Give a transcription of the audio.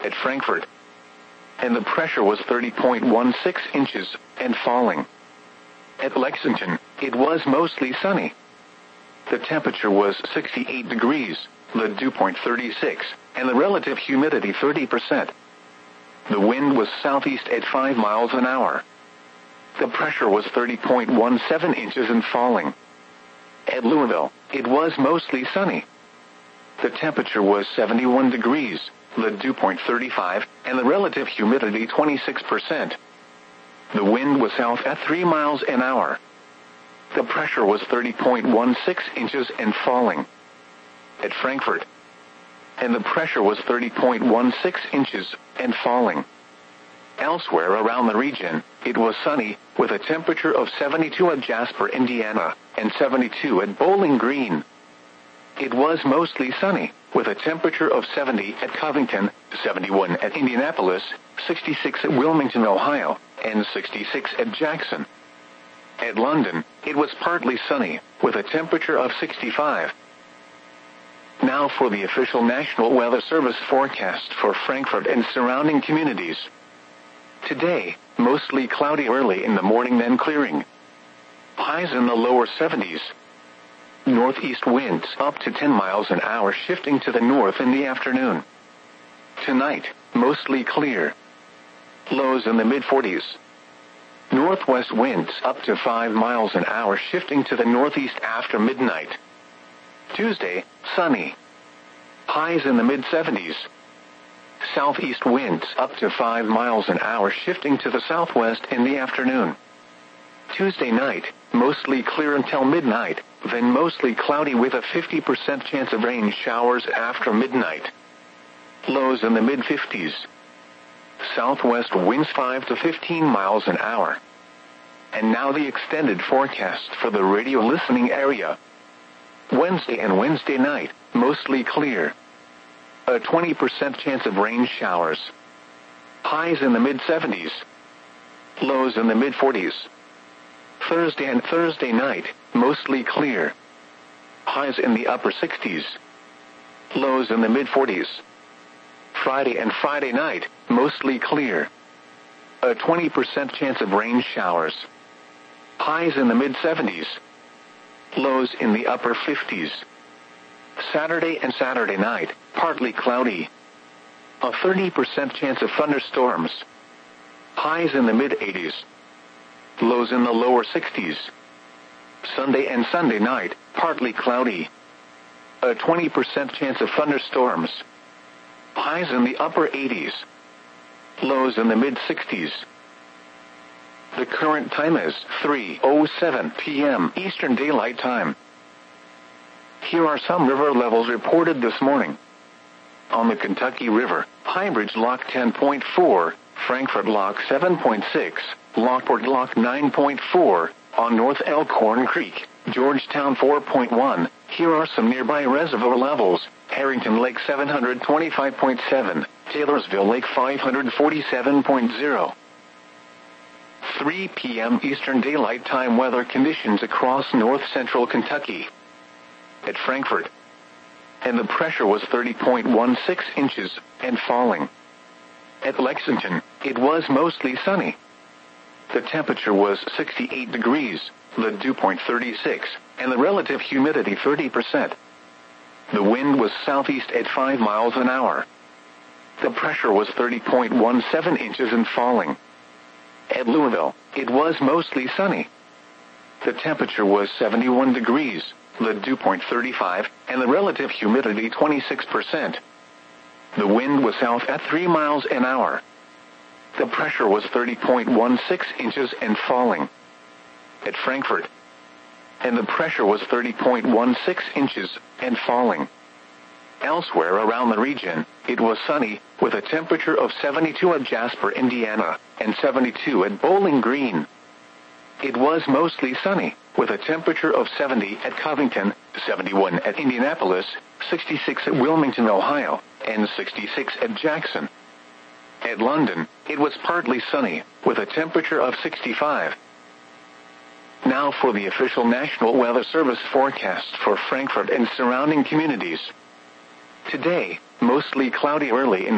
at Frankfurt, and the pressure was 30.16 inches and falling. At Lexington, it was mostly sunny. The temperature was 68 degrees, the dew point 36, and the relative humidity 30%. The wind was southeast at 5 miles an hour. The pressure was 30.17 inches and falling. At Louisville, it was mostly sunny. The temperature was 71 degrees, the dew point 35, and the relative humidity 26%. The wind was south at 3 miles an hour. The pressure was 30.16 inches and falling. At Frankfurt, and the pressure was 30.16 inches and falling. Elsewhere around the region, it was sunny, with a temperature of 72 at Jasper, Indiana, and 72 at Bowling Green. It was mostly sunny, with a temperature of 70 at Covington, 71 at Indianapolis, 66 at Wilmington, Ohio, and 66 at Jackson. At London, it was partly sunny, with a temperature of 65. Now for the official National Weather Service forecast for Frankfurt and surrounding communities. Today, mostly cloudy early in the morning, then clearing. Highs in the lower 70s. Northeast winds up to 10 miles an hour, shifting to the north in the afternoon. Tonight, mostly clear. Lows in the mid-40s. Northwest winds up to 5 miles an hour, shifting to the northeast after midnight. Tuesday, sunny. Highs in the mid-70s. Southeast winds up to 5 miles an hour, shifting to the southwest in the afternoon. Tuesday night, mostly clear until midnight, then mostly cloudy with a 50% chance of rain showers after midnight. Lows in the mid-50s. Southwest winds 5 to 15 miles an hour. And now the extended forecast for the radio listening area. Wednesday and Wednesday night, mostly clear. A 20% chance of rain showers. Highs in the mid-70s. Lows in the mid-40s. Thursday and Thursday night, mostly clear. Highs in the upper 60s. Lows in the mid-40s. Friday and Friday night, mostly clear. A 20% chance of rain showers. Highs in the mid-70s. Lows in the upper 50s. Saturday and Saturday night, partly cloudy. A 30% chance of thunderstorms. Highs in the mid-80s. Lows in the lower 60s. Sunday and Sunday night, partly cloudy. A 20% chance of thunderstorms. Highs in the upper 80s. Lows in the mid-60s. The current time is 3:07 p.m. Eastern Daylight Time. Here are some river levels reported this morning. On the Kentucky River, Highbridge Lock 10.4, Frankfurt Lock 7.6, Lockport Lock 9.4, on North Elkhorn Creek, Georgetown 4.1. Here are some nearby reservoir levels. Harrington Lake 725.7, Taylorsville Lake 547.0. 3 p.m. Eastern Daylight Time weather conditions across north-central Kentucky. At Frankfurt, and the pressure was 30.16 inches and falling. At Lexington, it was mostly sunny. The temperature was 68 degrees, the dew point 36, and the relative humidity 30%. The wind was southeast at 5 miles an hour. The pressure was 30.17 inches and falling. At Louisville, it was mostly sunny. The temperature was 71 degrees, the dew point 35, and the relative humidity 26%. The wind was south at 3 miles an hour. The pressure was 30.16 inches and falling. At Frankfurt, and the pressure was 30.16 inches and falling. Elsewhere around the region, it was sunny, with a temperature of 72 at Jasper, Indiana, and 72 at Bowling Green. It was mostly sunny, with a temperature of 70 at Covington, 71 at Indianapolis, 66 at Wilmington, Ohio, and 66 at Jackson. At London, it was partly sunny, with a temperature of 65. Now for the official National Weather Service forecast for Frankfurt and surrounding communities. Today, mostly cloudy early in